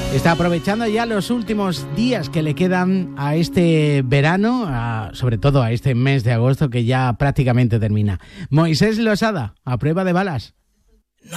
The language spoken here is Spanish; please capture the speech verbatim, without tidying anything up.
Está aprovechando ya los últimos días que le quedan a este verano, a, sobre todo a este mes de agosto que ya prácticamente termina. Moisés Losada, a prueba de balas.